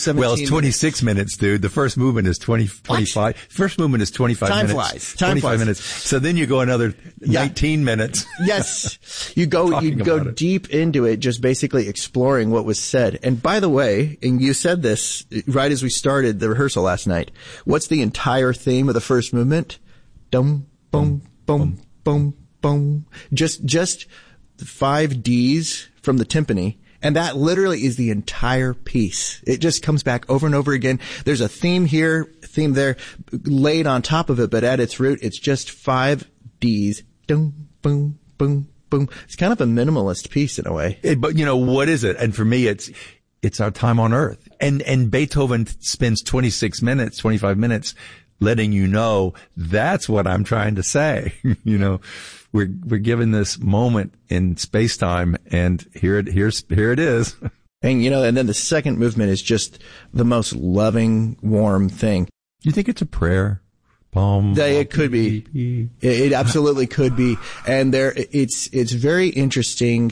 17 Well, it's 26 minutes, dude. The first movement is 25. What? First movement is 25 Time minutes. flies. Time 25 flies. minutes. So then you go another 19 minutes. Yes. You go Talking about it. deep into it, just basically exploring what was said. And by the way, and you said this right as we started the rehearsal last night, what's the entire theme of the first movement? Dum, boom, boom, boom, boom. Just 5 Ds from the timpani. And that literally is the entire piece. It just comes back over and over again. There's a theme here, theme there, laid on top of it, but at its root, it's just 5 Ds. Boom, boom, boom, boom. It's kind of a minimalist piece in a way. But you know, what is it? And for me, it's our time on earth. And Beethoven spends 25 minutes letting you know that's what I'm trying to say. You know, we're given this moment in space time, and here it is. And you know, and then the second movement is just the most loving, warm thing. You think it's a prayer? It could be. It absolutely could be. And it's very interesting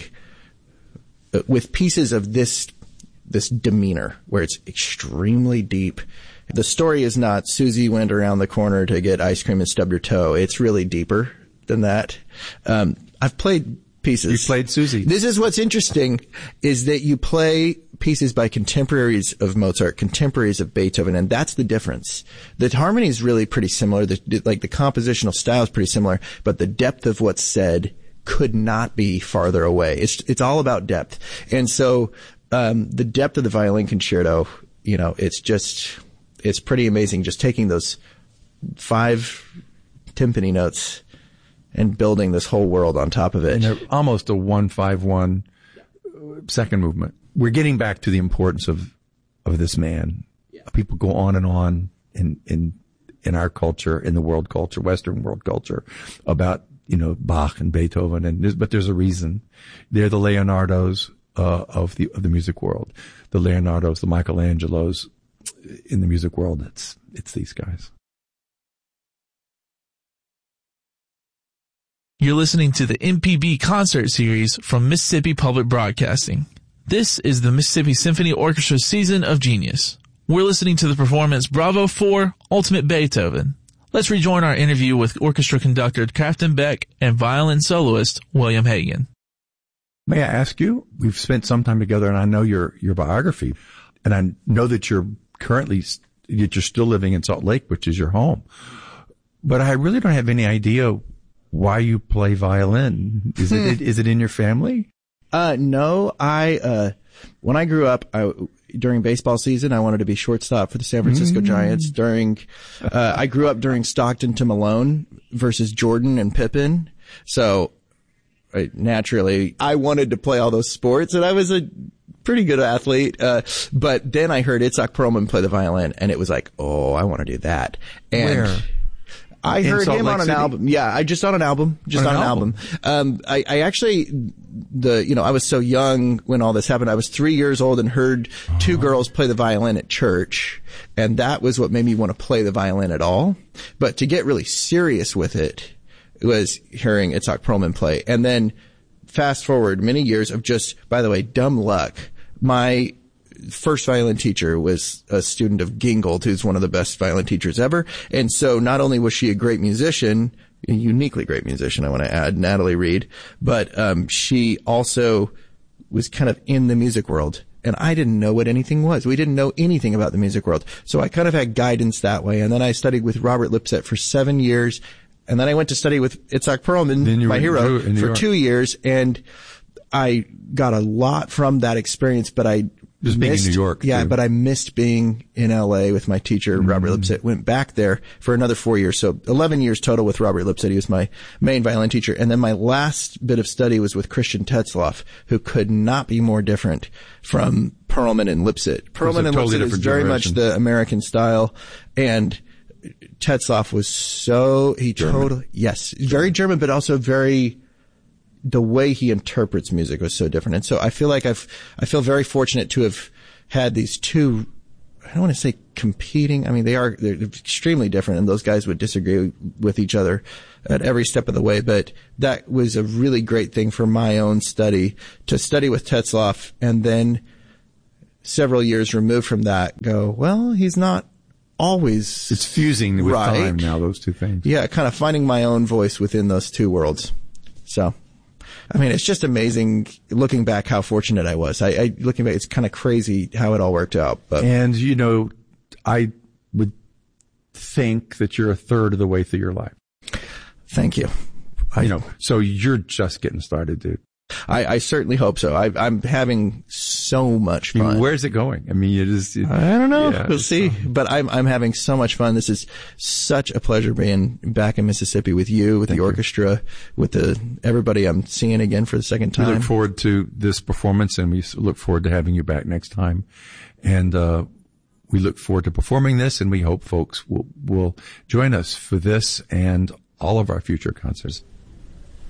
with pieces of this demeanor where it's extremely deep. The story is not Susie went around the corner to get ice cream and stubbed her toe. It's really deeper than that. I've played pieces. You played Susie. This is what's interesting, is that you play pieces by contemporaries of Mozart, contemporaries of Beethoven, and that's the difference. The harmony is really pretty similar. The compositional style is pretty similar, but the depth of what's said could not be farther away. It's all about depth. And so, the depth of the violin concerto, you know, it's pretty amazing, just taking those 5 timpani notes and building this whole world on top of it. And they're almost a 1-5-1 second movement. We're getting back to the importance of this man. Yeah. People go on and on in our culture, in the world culture, Western world culture, about, you know, Bach and Beethoven, but there's a reason. They're the Leonardos of the music world. The Leonardos, the Michelangelos in the music world. It's these guys. You're listening to the MPB concert series from Mississippi Public Broadcasting. This is the Mississippi Symphony Orchestra Season of Genius. We're listening to the performance Bravo 4, Ultimate Beethoven. Let's rejoin our interview with orchestra conductor Crafton Beck and violin soloist William Hagen. May I ask you, we've spent some time together, and I know your biography, and I know that you're still living in Salt Lake, which is your home. But I really don't have any idea why you play violin. Is it in your family? No, when I grew up, during baseball season, I wanted to be shortstop for the San Francisco Giants. I grew up during Stockton to Malone versus Jordan and Pippen. So, naturally, I wanted to play all those sports, and I was a pretty good athlete. But then I heard Itzhak Perlman play the violin, and it was like, oh, I want to do that. And where? I heard him on an album. Yeah, on an album. I actually, I was so young when all this happened. I was 3 years old and heard 2 girls play the violin at church. And that was what made me want to play the violin at all. But to get really serious with it was hearing Itzhak Perlman play. And then fast forward many years of just, by the way, dumb luck. My first violin teacher was a student of Gingold, who's one of the best violin teachers ever. And so not only was she a great musician, a uniquely great musician, I want to add, Natalie Reed, but she also was kind of in the music world. And I didn't know what anything was. We didn't know anything about the music world. So I kind of had guidance that way. And then I studied with Robert Lipset for 7 years. And then I went to study with Itzhak Perlman, my hero, for 2 years. And I got a lot from that experience, but I just being in New York. Yeah, too. but I missed being in LA with my teacher, Robert Lipset. Went back there for another 4 years. So 11 years total with Robert Lipset. He was my main violin teacher. And then my last bit of study was with Christian Tetzlaff, who could not be more different from Perlman and Lipset. Perlman and Lipset is very much the American style. And Tetzlaff was very German, but also the way he interprets music was so different. And so I feel like I feel very fortunate to have had these 2, I don't want to say competing. I mean, they're extremely different, and those guys would disagree with each other at every step of the way. But that was a really great thing for my own study, to study with Tetzlaff and then several years removed from that go, well, he's not always. It's fusing with time now, those two things. Yeah, kind of finding my own voice within those two worlds. So, I mean, it's just amazing looking back how fortunate I was. Looking back, it's kind of crazy how it all worked out. But. And, I would think that you're a third of the way through your life. Thank you. So you're just getting started, dude. I certainly hope so. I'm having so much fun. Where's it going? I mean, I don't know. Yeah, we'll see. But I'm having so much fun. This is such a pleasure being back in Mississippi with you, with the orchestra, with everybody I'm seeing again for the second time. We look forward to this performance, and we look forward to having you back next time. And we look forward to performing this, and we hope folks will join us for this and all of our future concerts.